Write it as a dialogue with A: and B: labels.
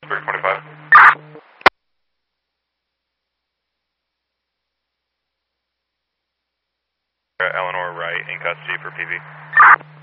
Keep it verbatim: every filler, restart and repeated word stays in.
A: three twenty-five. Eleanor Wright in custody for P V.